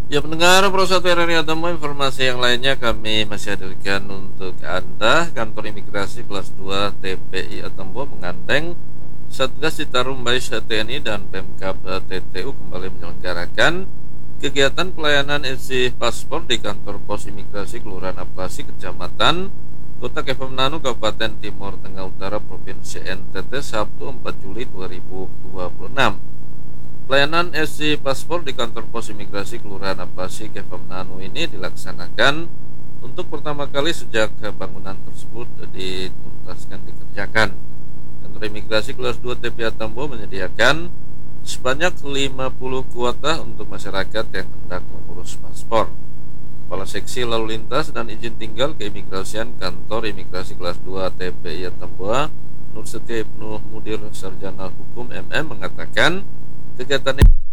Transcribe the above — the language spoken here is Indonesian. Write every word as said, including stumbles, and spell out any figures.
Ya pendengar Pro satu R R I Atomo, informasi yang lainnya kami masih hadirkan untuk Anda. Kantor Imigrasi Kelas dua T P I Atomo menggandeng Satgas Citarum Bais T N I dan Pemkab T T U kembali menyelenggarakan kegiatan pelayanan isi paspor di kantor pos imigrasi Kelurahan Aplasi, Kecamatan Kota Kefamnanu, Kabupaten Timur Tengah Utara, Provinsi N T T, Sabtu empat Juli dua ribu dua puluh enam. Pelayanan isi paspor di kantor pos imigrasi Kelurahan Aplasi, Kefamnanu ini dilaksanakan untuk pertama kali sejak bangunan tersebut dituntaskan dikerjakan. Kantor imigrasi kelas dua T P I Atomo menyediakan sebanyak lima puluh kuota untuk masyarakat yang hendak mengurus paspor. Kepala Seksi Lalu Lintas dan Izin Tinggal Keimigrasian Kantor Imigrasi Kelas dua T P I Atomo, Nur Setia Ibnu Mudir Sarjana Hukum M M, mengatakan kegiatan ini